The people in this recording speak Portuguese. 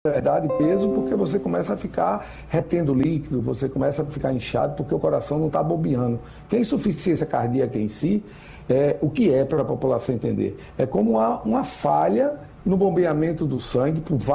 verdade, peso, porque você começa a ficar retendo líquido, você começa a ficar inchado, porque o coração não está bombeando. Que a insuficiência cardíaca em si, o que é para a população entender? É como uma falha no bombeamento do sangue por